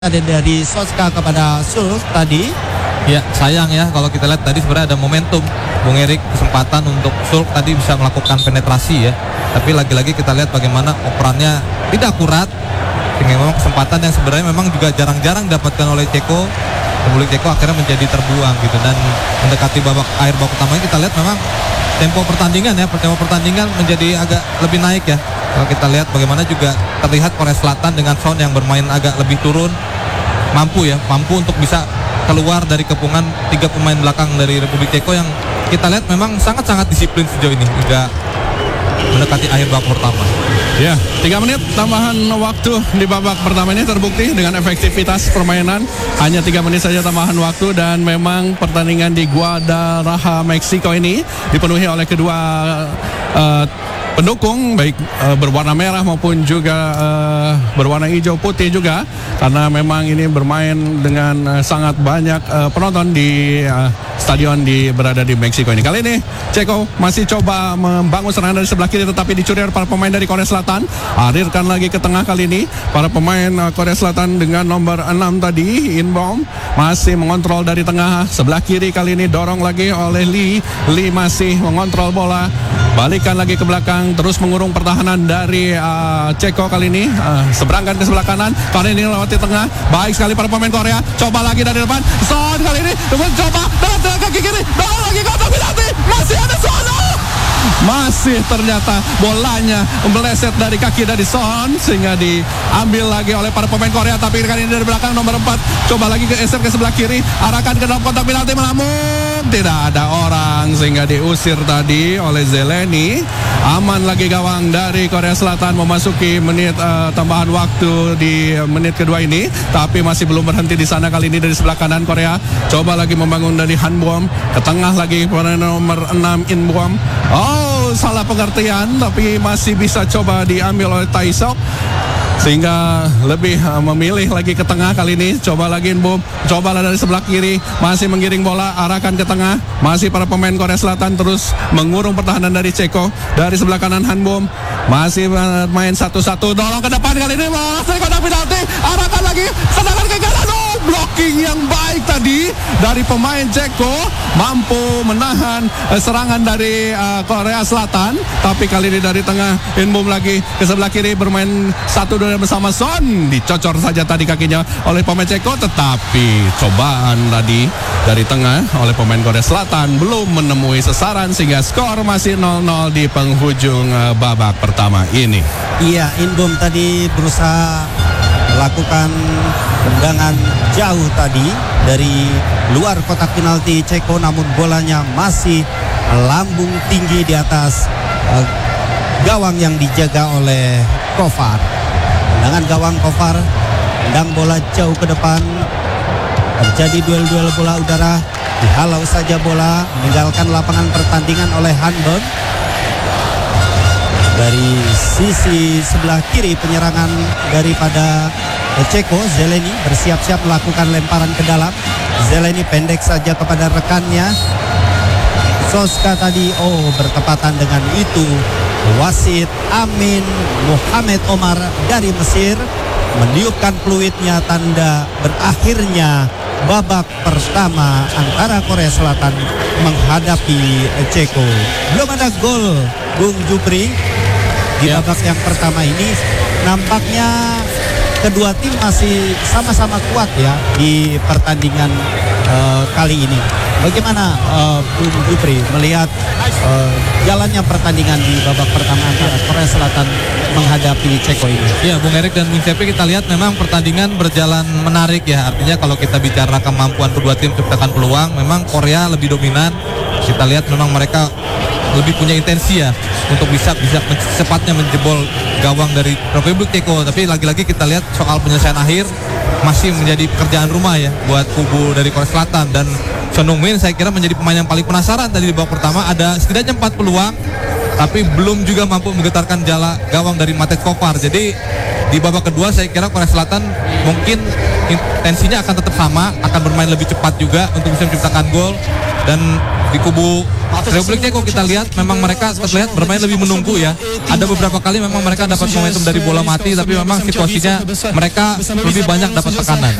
ada dari Soska kepada Sul tadi. Ya sayang ya kalau kita lihat tadi sebenarnya ada momentum Bung Erik, kesempatan untuk Sul tadi bisa melakukan penetrasi ya. Tapi lagi-lagi kita lihat bagaimana operannya tidak akurat, sehingga memang kesempatan yang sebenarnya memang juga jarang-jarang dapatkan oleh Ceko. Republik Ceko akhirnya menjadi terbuang gitu, dan mendekati akhir babak utama kita lihat memang tempo pertandingan menjadi agak lebih naik ya. Kalau kita lihat bagaimana juga terlihat Korea Selatan dengan Son yang bermain agak lebih turun, mampu untuk bisa keluar dari kepungan 3 pemain belakang dari Republik Ceko yang kita lihat memang sangat-sangat disiplin sejauh ini hingga mendekati akhir babak pertama. Ya, 3 menit tambahan waktu di babak pertama ini terbukti dengan efektivitas permainan. Hanya 3 menit saja tambahan waktu, dan memang pertandingan di Guadalajara, Meksiko ini dipenuhi oleh kedua pendukung, baik berwarna merah maupun juga berwarna hijau putih juga, karena memang ini bermain dengan sangat banyak penonton di stadion berada di Meksiko ini. Kali ini Ceko masih coba membangun serangan dari sebelah kiri, tetapi dicuri oleh para pemain dari Korea Selatan. Alirkan lagi ke tengah kali ini para pemain Korea Selatan dengan nomor 6 tadi, Inbom masih mengontrol dari tengah sebelah kiri. Kali ini dorong lagi oleh Lee masih mengontrol bola, balikan lagi ke belakang, terus mengurung pertahanan dari Ceko kali ini, seberangkan ke sebelah kanan. Kali ini lewati tengah, baik sekali para pemain Korea. Coba lagi dari depan, Son kali ini coba dengan kaki kiri, dorong lagi kotak penalti, masih ada Son. Masih ternyata bolanya meleset dari kaki dari Son, sehingga diambil lagi oleh para pemain Korea. Tapi kali ini dari belakang nomor 4 coba lagi geser ke sebelah kiri, arahkan ke dalam kotak penalti, namun tidak ada orang sehingga diusir tadi oleh Zeleny. Aman lagi gawang dari Korea Selatan memasuki menit tambahan waktu di menit kedua ini, tapi masih belum berhenti di sana. Kali ini dari sebelah kanan Korea coba lagi membangun dari Hanbom ke tengah lagi pada nomor 6 Inbom. Salah pengertian, tapi masih bisa coba diambil oleh Taisok, sehingga lebih memilih lagi ke tengah. Kali ini coba lagi Inbom, cobalah dari sebelah kiri, masih menggiring bola, arahkan ke tengah. Masih para pemain Korea Selatan terus mengurung pertahanan dari Ceko. Dari sebelah kanan Hanbom masih main satu-satu, dorong ke depan. Kali ini masih kotak penalti, arahkan lagi, sedangkan ke kanan. Blocking yang baik tadi dari pemain Ceko, mampu menahan serangan dari Korea Selatan. Tapi kali ini dari tengah Inbom lagi ke sebelah kiri, bermain 1-2 bersama Son. Dicocor saja tadi kakinya oleh pemain Ceko, tetapi cobaan tadi dari tengah oleh pemain Korea Selatan belum menemui sasaran, sehingga skor masih 0-0 di penghujung babak pertama ini. Iya, Inbom tadi berusaha melakukan tendangan jauh tadi dari luar kotak penalti Ceko, namun bolanya masih melambung tinggi di atas gawang yang dijaga oleh Kovar. Tendangan gawang Kovar, tendang bola jauh ke depan, terjadi duel-duel bola udara, dihalau saja bola, meninggalkan lapangan pertandingan oleh Hanbom. Dari sisi sebelah kiri penyerangan daripada Ceko, Zeleny bersiap-siap melakukan lemparan ke dalam. Zeleny pendek saja kepada rekannya. Soska tadi bertepatan dengan itu. Wasit Amin Mohamed Omar dari Mesir meniupkan peluitnya, tanda berakhirnya babak pertama antara Korea Selatan menghadapi Ceko. Belum ada gol, Bung Jupri, di babak yang pertama ini. Nampaknya kedua tim masih sama-sama kuat ya di pertandingan kali ini. Bagaimana Bung Jupri melihat jalannya pertandingan di babak pertama antara Korea Selatan menghadapi Ceko ini? Ya, Bung Erik dan Bung Cepi, kita lihat memang pertandingan berjalan menarik ya. Artinya kalau kita bicara kemampuan kedua tim menciptakan peluang, memang Korea lebih dominan. Kita lihat memang mereka lebih punya intensi ya untuk bisa secepatnya menjebol gawang dari Republik Ceko. Tapi lagi-lagi kita lihat soal penyelesaian akhir masih menjadi pekerjaan rumah ya buat kubu dari Korea Selatan. Dan Son Heung-min saya kira menjadi pemain yang paling penasaran tadi di babak pertama. Ada setidaknya 4 peluang, tapi belum juga mampu menggetarkan jala gawang dari Matej Kovar. Jadi di babak kedua saya kira Korea Selatan mungkin intensinya akan tetap sama, akan bermain lebih cepat juga untuk bisa menciptakan gol. Dan di kubu Republik Ceko kita lihat memang mereka terlihat bermain lebih menunggu ya. Ada beberapa kali memang mereka dapat momentum dari bola mati, tapi memang situasinya mereka lebih banyak dapat tekanan.